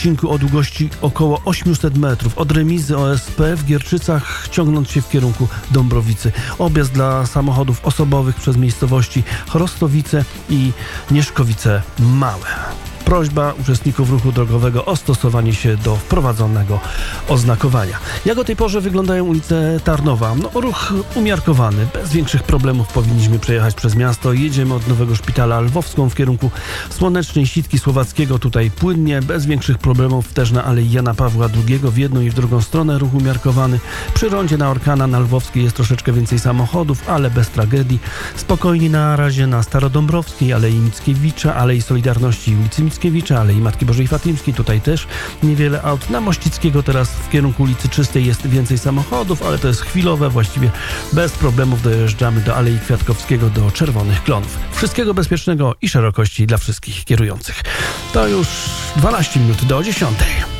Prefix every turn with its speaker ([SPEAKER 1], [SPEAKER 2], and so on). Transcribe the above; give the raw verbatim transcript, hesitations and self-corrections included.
[SPEAKER 1] odcinku o długości około osiemset metrów od remizy O S P w Gierczycach, ciągnąc się w kierunku Dąbrowicy. Objazd dla samochodów osobowych przez miejscowości Chrostowice i Nieszkowice Małe. Prośba uczestników ruchu drogowego o stosowanie się do wprowadzonego oznakowania. Jak o tej porze wyglądają ulice Tarnowa? No, ruch umiarkowany. Bez większych problemów powinniśmy przejechać przez miasto. Jedziemy od Nowego Szpitala Lwowską w kierunku Słonecznej Sitki Słowackiego. Tutaj płynnie, bez większych problemów też na Alei Jana Pawła drugiego w jedną i w drugą stronę ruch umiarkowany. Przy rondzie na Orkana na Lwowskiej jest troszeczkę więcej samochodów, ale bez tragedii. Spokojnie na razie na Starodąbrowskiej, Alei Mickiewicza, Alei Solidarności i ulicy Mickiewicza, Alei Matki Bożej Fatimskiej, tutaj też niewiele aut. Na Mościckiego teraz w kierunku ulicy Czystej jest więcej samochodów, ale to jest chwilowe, właściwie bez problemów dojeżdżamy do Alei Kwiatkowskiego, do Czerwonych Klonów. Wszystkiego bezpiecznego i szerokości dla wszystkich kierujących. To już dwanaście minut do dziesiątej.